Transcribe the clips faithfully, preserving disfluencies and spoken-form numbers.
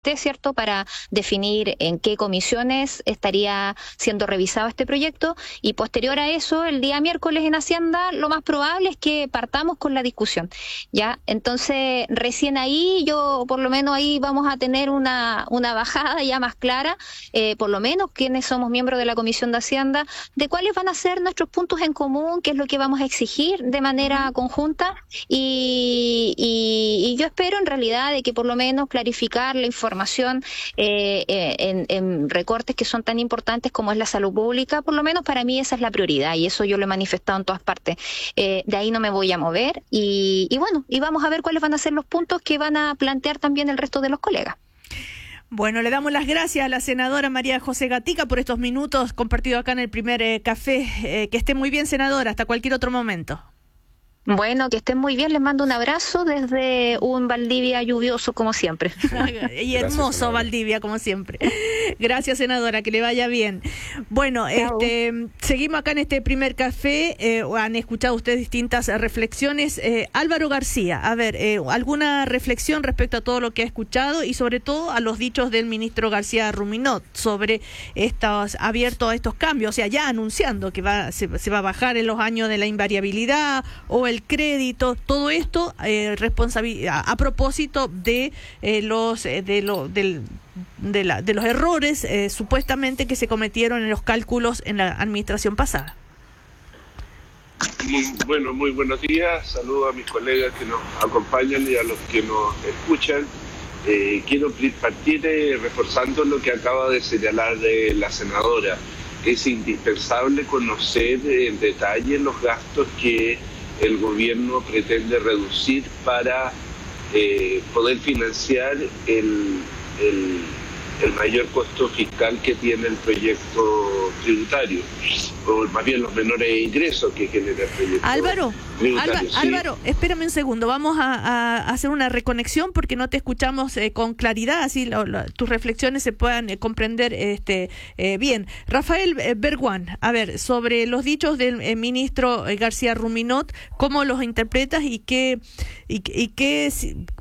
comité, ¿cierto?, para definir en qué comisiones estaría siendo revisado este proyecto, y posterior a eso, el día miércoles en Hacienda, lo más probable es que partamos con la discusión, ¿ya? Entonces, recién ahí, yo, por lo menos ahí vamos a tener una, una bajada ya más clara, eh, por lo menos quienes somos miembros de la Comisión de Hacienda, de cuáles van a ser nuestros puntos en común, qué es lo que vamos a exigir de manera conjunta, y, y, y yo espero en realidad de que por lo menos clarificar la información eh, eh, en, en recortes que son tan importantes como es la salud pública. Por lo menos para mí esa es la prioridad, y eso yo lo he manifestado en todas partes. Eh, de ahí no me voy a mover, y, y bueno, y vamos a ver cuáles van a ser los puntos que van a plantear también el resto de los colegas. Bueno, le damos las gracias a la senadora María José Gatica por estos minutos compartidos acá en el primer eh, café. Eh, que esté muy bien, senadora, hasta cualquier otro momento. Bueno, que estén muy bien, les mando un abrazo desde un Valdivia lluvioso como siempre. Y hermoso Gracias, Valdivia como siempre. Gracias, senadora, que le vaya bien. Bueno, este, seguimos acá en este primer café, eh, han escuchado ustedes distintas reflexiones. Eh, Álvaro García, a ver, eh, ¿alguna reflexión respecto a todo lo que ha escuchado y sobre todo a los dichos del ministro García Ruminot sobre estos abiertos a estos cambios? O sea, ya anunciando que va se, se va a bajar en los años de la invariabilidad o el crédito, todo esto eh, responsabilidad a, a propósito de eh, los eh, de lo del de, la, de los errores eh, supuestamente que se cometieron en los cálculos en la administración pasada. Muy, bueno, muy buenos días, saludos a mis colegas que nos acompañan y a los que nos escuchan. Eh, quiero partir eh, reforzando lo que acaba de señalar eh, la senadora. Es indispensable conocer en detalle los gastos que el gobierno pretende reducir para eh, poder financiar el, el, el mayor costo fiscal que tiene el proyecto tributario, o más bien los menores ingresos que genera el proyecto Álvaro, tributario. Álvaro, ¿Sí? Álvaro, espérame un segundo, vamos a, a hacer una reconexión porque no te escuchamos eh, con claridad, así lo, lo, tus reflexiones se puedan eh, comprender este eh, bien. Rafael eh, Berguán, a ver, sobre los dichos del eh, ministro eh, García Ruminot, ¿cómo los interpretas y qué y, y qué,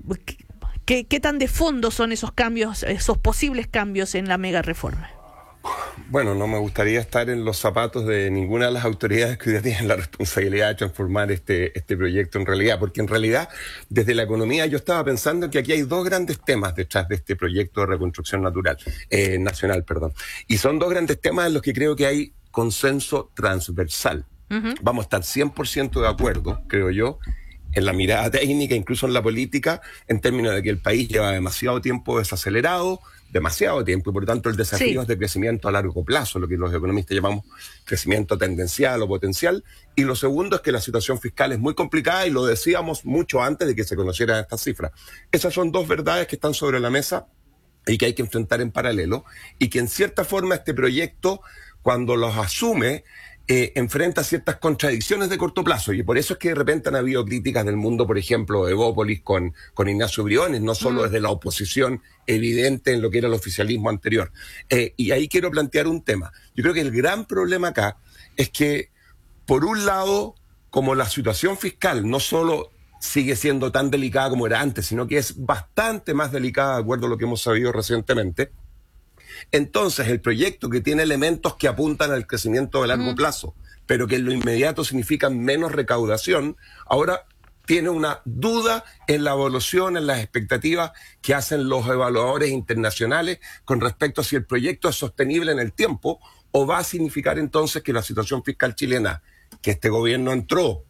qué qué tan de fondo son esos cambios, esos posibles cambios en la mega reforma? Bueno, no me gustaría estar en los zapatos de ninguna de las autoridades que hoy día tienen la responsabilidad de transformar este, este proyecto en realidad, porque en realidad, desde la economía, yo estaba pensando que aquí hay dos grandes temas detrás de este proyecto de reconstrucción natural, eh, nacional, perdón. Y son dos grandes temas en los que creo que hay consenso transversal. Uh-huh. Vamos a estar cien por ciento de acuerdo, creo yo, en la mirada técnica, incluso en la política, en términos de que el país lleva demasiado tiempo desacelerado, demasiado tiempo, y por tanto el desafío sí. es de crecimiento a largo plazo, lo que los economistas llamamos crecimiento tendencial o potencial, y lo segundo es que la situación fiscal es muy complicada, y lo decíamos mucho antes de que se conocieran estas cifras. Esas son dos verdades que están sobre la mesa y que hay que enfrentar en paralelo, y que en cierta forma este proyecto, cuando los asume, Eh, enfrenta ciertas contradicciones de corto plazo, y por eso es que de repente han habido críticas del mundo, por ejemplo, de Evópolis con, con Ignacio Briones, no solo mm. desde la oposición evidente en lo que era el oficialismo anterior. Eh, y ahí quiero plantear un tema. Yo creo que el gran problema acá es que, por un lado, como la situación fiscal no solo sigue siendo tan delicada como era antes, sino que es bastante más delicada, de acuerdo a lo que hemos sabido recientemente, entonces el proyecto, que tiene elementos que apuntan al crecimiento de largo mm. plazo, pero que en lo inmediato significan menos recaudación, ahora tiene una duda en la evaluación, en las expectativas que hacen los evaluadores internacionales con respecto a si el proyecto es sostenible en el tiempo, o va a significar entonces que la situación fiscal chilena, que este gobierno entró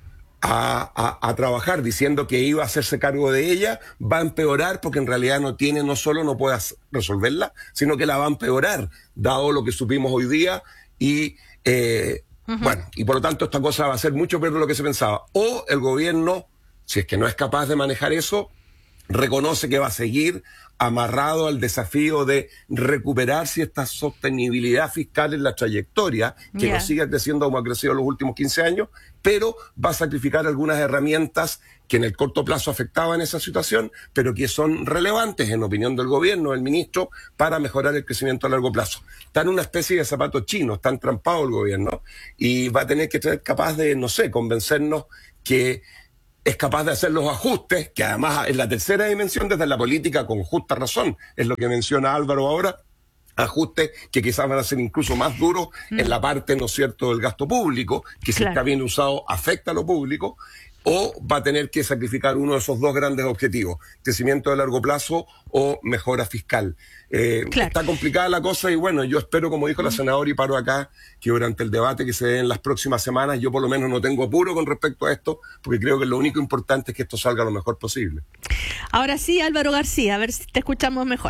A, a, a trabajar diciendo que iba a hacerse cargo de ella, va a empeorar, porque en realidad no tiene, no solo no puede resolverla, sino que la va a empeorar, dado lo que supimos hoy día, y eh, uh-huh. bueno, y por lo tanto esta cosa va a ser mucho peor de lo que se pensaba. O el gobierno, si es que no es capaz de manejar eso, reconoce que va a seguir amarrado al desafío de recuperar cierta sostenibilidad fiscal en la trayectoria, que yeah. no siga creciendo como ha crecido en los últimos quince años, pero va a sacrificar algunas herramientas que en el corto plazo afectaban esa situación, pero que son relevantes, en opinión del gobierno, del ministro, para mejorar el crecimiento a largo plazo. Está en una especie de zapato chino, está entrampado el gobierno, y va a tener que ser capaz de, no sé, convencernos que es capaz de hacer los ajustes, que además es la tercera dimensión desde la política con justa razón, es lo que menciona Álvaro ahora, ajustes que quizás van a ser incluso más duros mm. en la parte, ¿no es cierto?, del gasto público, que si claro. está bien usado afecta a lo público, o va a tener que sacrificar uno de esos dos grandes objetivos, crecimiento de largo plazo o mejora fiscal. Eh, claro. Está complicada la cosa y bueno, yo espero, como dijo mm. la senadora, y paro acá, que durante el debate que se dé en las próximas semanas, yo por lo menos no tengo apuro con respecto a esto, porque creo que lo único importante es que esto salga lo mejor posible. Ahora sí, Álvaro García, a ver si te escuchamos mejor.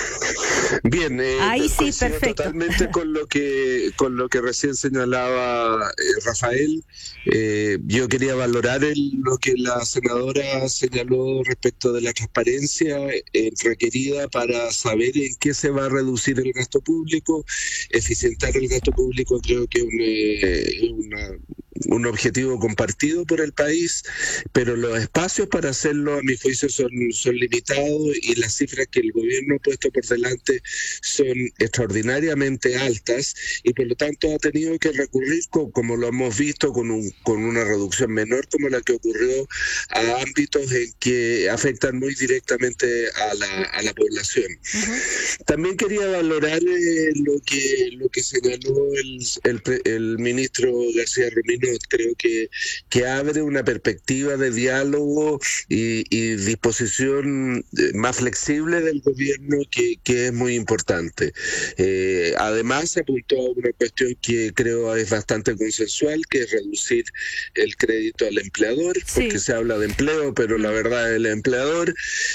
Bien, eh, ahí sí, perfecto. Totalmente con lo que con lo que recién señalaba eh, Rafael. Eh, yo quería valorar el, lo que la senadora señaló respecto de la transparencia eh, requerida para saber en qué se va a reducir el gasto público. Eficientar el gasto público creo que es un, eh, una un objetivo compartido por el país, pero los espacios para hacerlo, a mi juicio, son, son limitados y las cifras que el gobierno ha puesto por delante son extraordinariamente altas y por lo tanto ha tenido que recurrir, con, como lo hemos visto, con, un, con una reducción menor como la que ocurrió, a ámbitos en que afectan muy directamente a la, a la población. Uh-huh. También quería valorar eh, lo que lo que señaló el, el, el ministro García Rumino. Creo que, que abre una perspectiva de diálogo y, y disposición más flexible del gobierno que, que es muy importante. Eh, además, se apuntó a una cuestión que creo es bastante consensual, que es reducir el crédito al empleador, sí. porque se habla de empleo, pero la verdad es el empleador.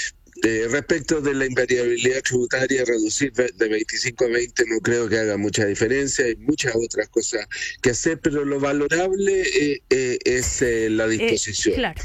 Eh, respecto de la invariabilidad tributaria, reducir de veinticinco a veinte no creo que haga mucha diferencia, hay muchas otras cosas que hacer, pero lo valorable eh, eh, es eh, la disposición. Eh, claro.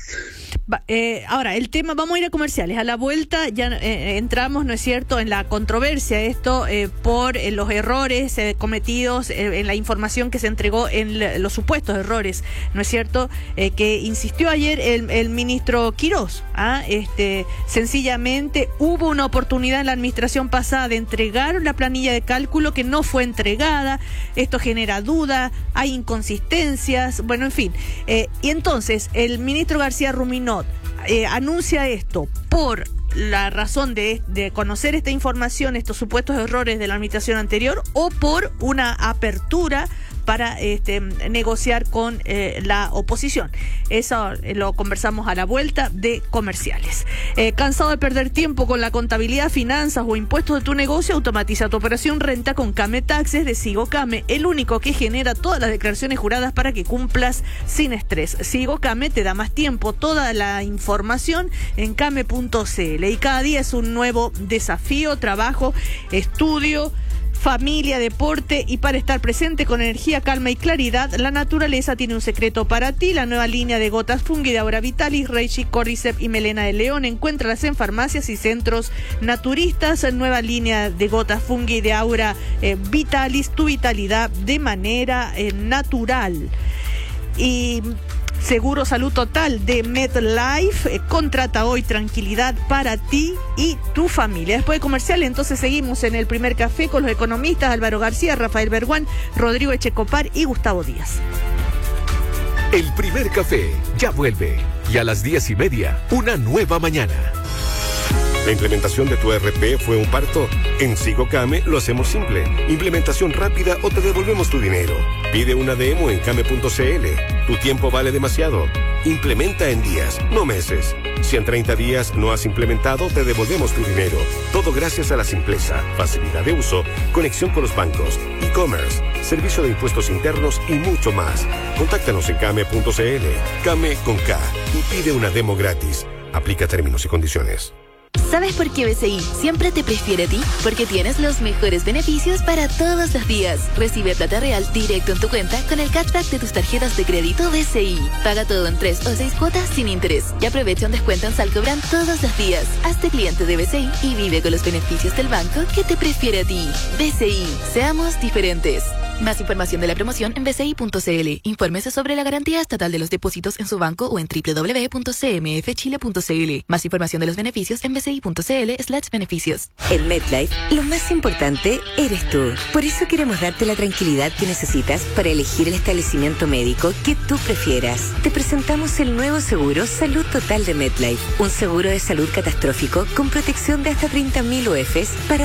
Eh, ahora, el tema, vamos a ir a comerciales. A la vuelta ya eh, entramos, ¿no es cierto?, en la controversia, esto eh, por eh, los errores eh, cometidos eh, en la información que se entregó, en le, los supuestos errores, ¿no es cierto?, eh, que insistió ayer el, el ministro Quirós. ¿ah? Este, sencillamente hubo una oportunidad en la administración pasada de entregar la planilla de cálculo que no fue entregada. Esto genera duda, hay inconsistencias, bueno, en fin. Eh, y entonces, el ministro García Ruminot eh, anuncia esto por la razón de, de conocer esta información, estos supuestos errores de la administración anterior, o por una apertura para este, negociar con eh, la oposición. Eso eh, lo conversamos a la vuelta de comerciales. Eh, ¿Cansado de perder tiempo con la contabilidad, finanzas o impuestos de tu negocio? Automatiza tu operación renta con Came Taxes de Sigo Came, el único que genera todas las declaraciones juradas para que cumplas sin estrés. Sigo Came te da más tiempo, toda la información en came punto c l, y cada día es un nuevo desafío, trabajo, estudio, familia, deporte, y para estar presente con energía, calma y claridad, la naturaleza tiene un secreto para ti. La nueva línea de gotas fungi de Aura Vitalis, Reishi, Cordyceps y Melena de León, encuéntralas en farmacias y centros naturistas. Nueva línea de gotas fungi de Aura eh, Vitalis, tu vitalidad de manera eh, natural. Y Seguro Salud Total de MedLife, eh, contrata hoy, tranquilidad para ti y tu familia. Después de comercial, entonces seguimos en el primer café con los economistas Álvaro García, Rafael Berguán, Rodrigo Echecopar y Gustavo Díaz. El primer café ya vuelve, y a las diez y media, una nueva mañana. ¿La implementación de tu E R P fue un parto? En Sigo Came lo hacemos simple. Implementación rápida o te devolvemos tu dinero. Pide una demo en came punto c l. Tu tiempo vale demasiado. Implementa en días, no meses. Si en treinta días no has implementado, te devolvemos tu dinero. Todo gracias a la simpleza, facilidad de uso, conexión con los bancos, e-commerce, servicio de impuestos internos y mucho más. Contáctanos en came punto c l. Came con K y pide una demo gratis. Aplica términos y condiciones. ¿Sabes por qué B C I siempre te prefiere a ti? Porque tienes los mejores beneficios para todos los días. Recibe plata real directo en tu cuenta con el cashback de tus tarjetas de crédito B C I. Paga todo en tres o seis cuotas sin interés. Y aprovecha un descuento en Salcobran todos los días. Hazte cliente de B C I y vive con los beneficios del banco que te prefiere a ti. B C I, seamos diferentes. Más información de la promoción en b c i punto c l. Infórmese sobre la garantía estatal de los depósitos en su banco o en w w w punto c m f chile punto c l. Más información de los beneficios en b c i punto c l slash beneficios. En MetLife, lo más importante eres tú. Por eso queremos darte la tranquilidad que necesitas para elegir el establecimiento médico que tú prefieras. Te presentamos el nuevo seguro Salud Total de MetLife. Un seguro de salud catastrófico con protección de hasta treinta mil U E Fs para